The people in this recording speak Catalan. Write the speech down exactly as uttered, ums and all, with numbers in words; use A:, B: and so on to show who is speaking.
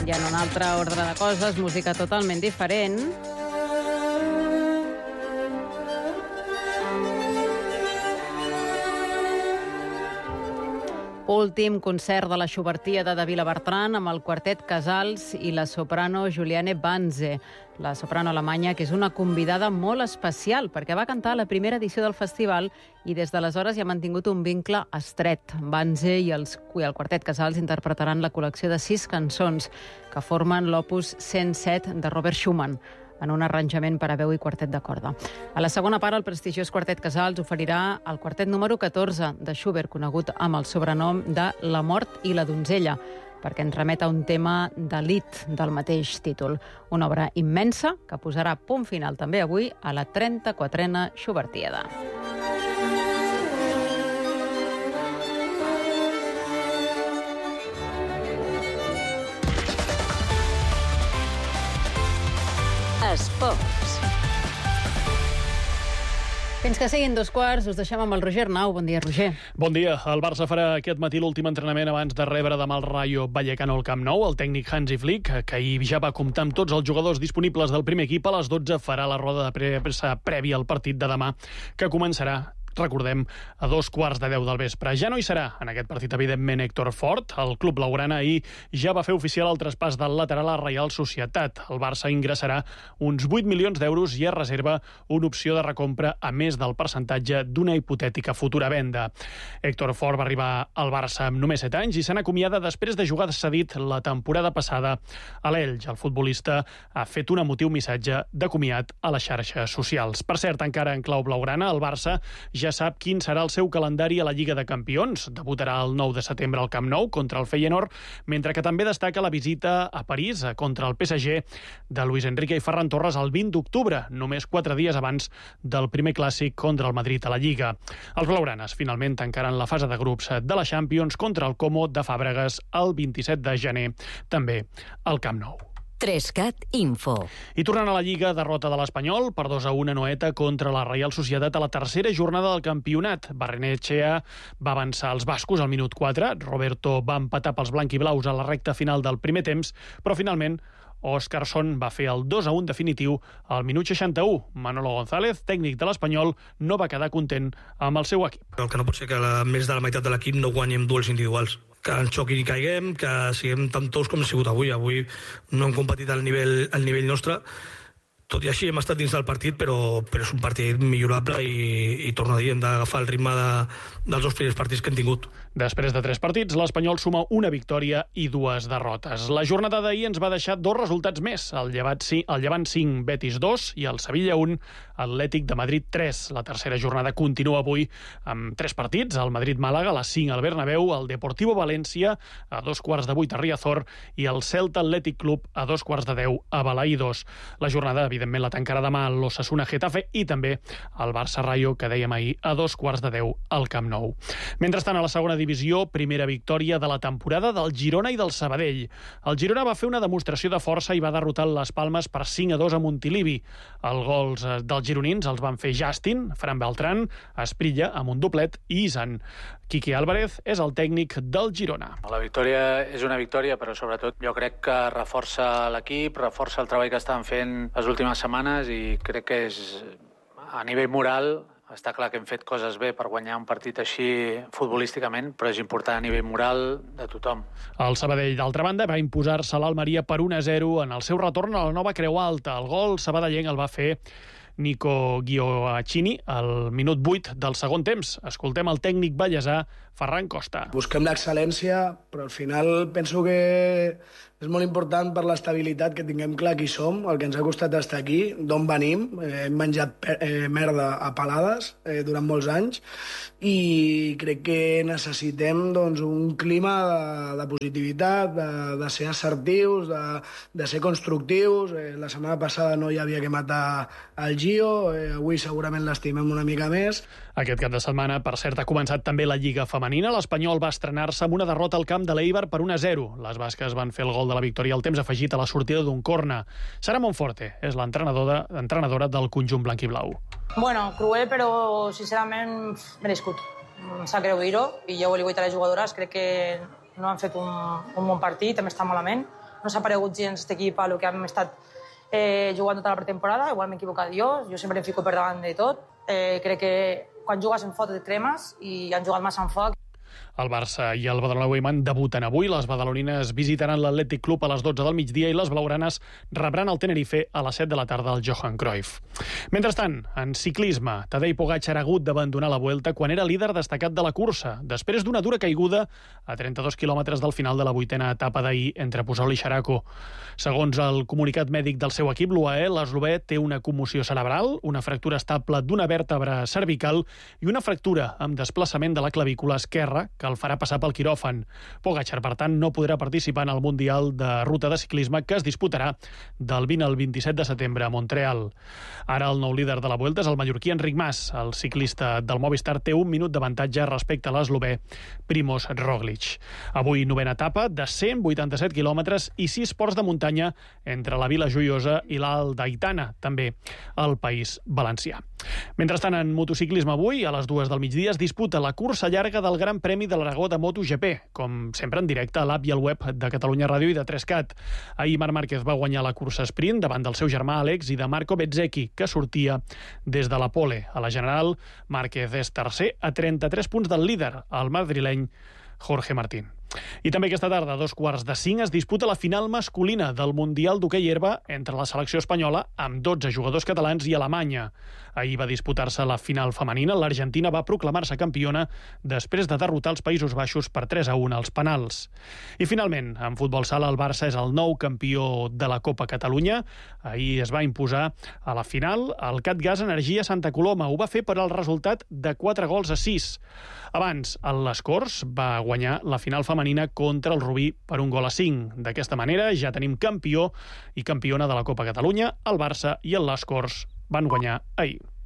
A: I en un altre ordre de coses, música totalment diferent. Últim concert de la Schubertia de Vilabertran amb el quartet Casals i la soprano Juliane Banze, la soprano alemanya, que és una convidada molt especial perquè va cantar a la primera edició del festival i des d'aleshores hi ha mantingut un vincle estret. Banze i, els, i el quartet Casals interpretaran la col·lecció de sis cançons que formen l'opus cent set de Robert Schumann, en un arranjament per a veu i quartet de corda. A la segona part, el prestigiós quartet Casals oferirà el quartet número catorze de Schubert, conegut amb el sobrenom de La mort i la donzella, perquè ens remet a un tema d'elit del mateix títol. Una obra immensa que posarà punt final també avui a la trenta-quatrena Schubertiada. Esports. Fins que siguin dos quarts, us deixem amb el Roger Arnau. Bon dia, Roger.
B: Bon dia. El Barça farà aquest matí l'últim entrenament abans de rebre demà el Rayo Vallecano al Camp Nou. El tècnic Hansi Flick, que ahir ja va comptar amb tots els jugadors disponibles del primer equip, a les dotze farà la roda de premsa prèvia al partit de demà, que començarà, recordem, a dos quarts de deu del vespre. Ja no hi serà en aquest partit, evidentment, Héctor Fort. El club blaugrana ahir ja va fer oficial el traspàs del lateral a Reial Societat. El Barça ingressarà uns vuit milions d'euros i es reserva una opció de recompra a més del percentatge d'una hipotètica futura venda. Héctor Fort va arribar al Barça amb només set anys i se n'acomiada després de jugar cedit la temporada passada a l'Elx. El futbolista ha fet un emotiu missatge de comiat a les xarxes socials. Per cert, encara en clau blaugrana, el Barça ja sap quin serà el seu calendari a la Lliga de Campions. Debutarà el nou de setembre al Camp Nou contra el Feyenoord, mentre que també destaca la visita a París contra el P S G de Luis Enrique i Ferran Torres el vint d'octubre, només quatre dies abans del primer clàssic contra el Madrid a la Lliga. Els blaugranes finalment tancaran la fase de grups de la Champions contra el Como de Fàbregas el vint-i-set de gener, també al Camp Nou.
C: Trescat Info.
B: I tornant a la Lliga, derrota de l'Espanyol per dos a un a Noeta contra la Reial Societat a la tercera jornada del campionat. Barrenetxea va avançar als bascos al minut quatre, Roberto va empatar pels blanquiblaus a la recta final del primer temps, però finalment Óscarson va fer el dos a un definitiu al minut seixanta-u. Manolo González, tècnic de l'Espanyol, no va quedar content amb el seu equip.
D: El que no pot ser que la, més de la meitat de l'equip no guanyem duels individuals. Que ens xoquin i caiguem, que siguem tan tous com hem sigut avui. Avui no hem competit al nivell, al nivell nostre. Tot i així hem estat dins del partit, però, però és un partit millorable i, i torno a dir, hem d'agafar el ritme de, dels dos primers partits que hem tingut.
B: Després de tres partits, l'Espanyol suma una victòria i dues derrotes. La jornada d'ahir ens va deixar dos resultats més. El Llevant, el Llevant cinc, Betis dos i el Sevilla un, Atlètic de Madrid tres. La tercera jornada continua avui amb tres partits. El Madrid-Màlaga a les cinc al Bernabéu, el Deportivo València a dos quarts de vuit a Riazor i el Celta Atlètic Club a dos quarts de deu a Balaïdos. La jornada, evidentment, la tancarà demà l'Osasuna-Getafe i també el Barça-Rayo, que dèiem ahir, a dos quarts de deu al Camp Nou. Mentrestant, a la segona divisió, primera victòria de la temporada del Girona i del Sabadell. El Girona va fer una demostració de força i va derrotar les Palmes per cinc a dos a Montilivi. Els gols dels gironins els van fer Justin, Fran Beltrán, Esprilla amb un doblet i Isan. Quique Álvarez és el tècnic del Girona.
E: La victòria és una victòria, però sobretot jo crec que reforça l'equip, reforça el treball que estan fent les últimes setmanes i crec que és a nivell moral. Està clar que hem fet coses bé per guanyar un partit així futbolísticament, però és important a nivell moral de tothom.
B: El Sabadell, d'altra banda, va imposar-se a l'Almeria per un a zero en el seu retorn a la nova Creu Alta. El gol sabadellenc el va fer Nico Gioacchini al minut vuit del segon temps. Escoltem el tècnic ballesà Ferran Costa.
F: Busquem l'excel·lència, però al final penso que és molt important per l'estabilitat que tinguem clar qui som, el que ens ha costat estar aquí, d'on venim. Eh, hem menjat eh, merda a palades eh, durant molts anys i crec que necessitem doncs, un clima de, de positivitat, de, de ser assertius, de, de ser constructius. Eh, la setmana passada no hi havia que matar el Gio, eh, avui segurament l'estimem una mica més.
B: Aquest cap de setmana, per cert, ha començat també la Lliga Femenina. L'Espanyol va estrenar-se amb una derrota al camp de l'Eibar per un a zero. Les basques van fer el gol de la victòria al temps afegit a la sortida d'un corna. Sara Monforte és l'entrenadora entrenadora del conjunt blanc-i-blau.
G: Bueno, cruel, però sincerament merescut. Em sap greu dir-ho i jo li vull dir a les jugadores, crec que no han fet un, un bon partit, hem estat malament, no s'ha paregut gens aquest equip a el que hem estat eh, jugant tota la pretemporada. Igual m'he equivocat jo, jo sempre em fico per davant de tot. Eh, crec que quan jugues en foc et cremes i han jugat massa en foc.
B: El Barça i el Badalona Weimar debuten avui. Les badalonines visitaran l'Atlètic Club a les dotze del migdia i les blaugranes rebran el Tenerife a les set de la tarda al Johan Cruyff. Mentrestant, en ciclisme, Tadej Pogačar ha hagut d'abandonar la Vuelta quan era líder destacat de la cursa, després d'una dura caiguda a trenta-dos quilòmetres del final de la vuitena etapa d'ahir entre Pusol i Xeraco. Segons el comunicat mèdic del seu equip, l'U A E, l'eslovè té una commoció cerebral, una fractura estable d'una vèrtebra cervical i una fractura amb desplaçament de la clavícula esquerra que el farà passar pel quiròfan. Pogačar, per tant, no podrà participar en el Mundial de Ruta de Ciclisme que es disputarà del vint al vint-i-set de setembre a Montreal. Ara el nou líder de la Vuelta és el mallorquí Enric Mas. El ciclista del Movistar té un minut d'avantatge respecte a l'eslovè Primož Roglič. Avui novena etapa de cent vuitanta-set quilòmetres i sis ports de muntanya entre la Vila Joiosa i l'Aldaitana, també al País Valencià. Mentrestant, en motociclisme avui, a les dues del migdia, es disputa la cursa llarga del Gran Premi de l'Aragó de MotoGP, com sempre en directe a l'app i al web de Catalunya Ràdio i de tres cat. Ahir Marc Márquez va guanyar la cursa sprint davant del seu germà Àlex i de Marco Bezzecchi, que sortia des de la pole. A la general, Márquez és tercer a trenta-tres punts del líder, el madrileny Jorge Martín. I també aquesta tarda, a dos quarts de cinc, es disputa la final masculina del Mundial d'Hoquei Herba entre la selecció espanyola amb dotze jugadors catalans i Alemanya. Ahir va disputar-se la final femenina. L'Argentina va proclamar-se campiona després de derrotar els Països Baixos per tres a un als penals. I finalment, en futbol sala, el Barça és el nou campió de la Copa Catalunya. Ahir es va imposar a la final el CatGas Energia Santa Coloma. Ho va fer per al resultat de quatre gols a sis. Abans, el Les Corts va guanyar la final femenina contra el Rubí per un gol a cinc. D'aquesta manera ja tenim campió i campiona de la Copa Catalunya. El Barça i el Les Corts van guanyar ahir.